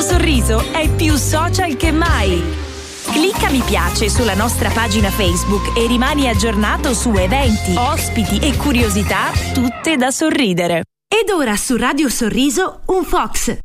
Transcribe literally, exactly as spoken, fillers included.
Sorriso è più social che mai. Clicca mi piace sulla nostra pagina Facebook e rimani aggiornato su eventi, ospiti e curiosità tutte da sorridere. Ed ora su Radio Sorriso un Fox.